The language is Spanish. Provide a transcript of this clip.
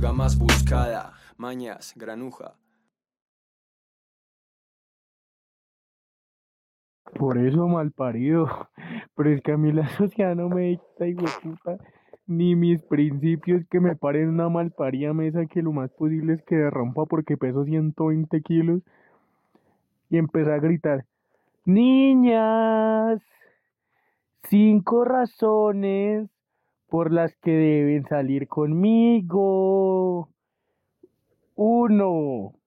droga más buscada. Mañas, granuja. Por eso malparido. Pero es que a mí la sociedad no me dicta, hijueputa, ni mis principios que me paren una malparida mesa que lo más posible es que rompa porque peso 120 kilos y empecé a gritar, niñas, 5 razones por las que deben salir conmigo. 1.